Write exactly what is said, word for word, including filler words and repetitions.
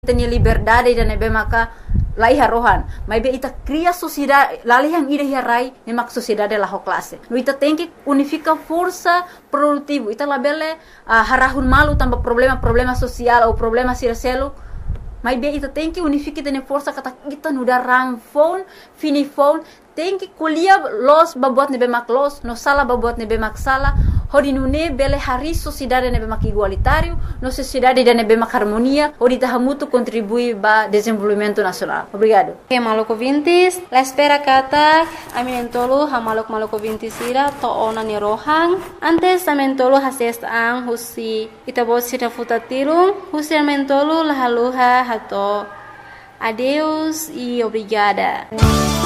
Tenha liberdade da nebe maka lai harohan, mas be ita cria sociedade, lali yang ida hiarai nemak sociedade la ho classe. No ita tem que unificar força produtivo. Ita labele uh, harahun malu tanpa problema problema social ou problema siraselo. Mas be ita tem que unificar tene força kata kita no darang phone, fini phone, tem que kuliah los babuat nebe mak los, no sala babuat nebe mak sala. Hodi nune bele hari sociedade nebe mak igualitário, no sociedade da nebe mak harmonia, hodi tahamutu contribui ba desenvolvimento nacional. Obrigado. Que maloko vintis, la espera kata, aminentolo ha malok maloko vintis ira to ona ni rohang. Antes amentolo hases ang husi itabos sira futatirung, husi amentolo lahaluha hato. Adeus e obrigada.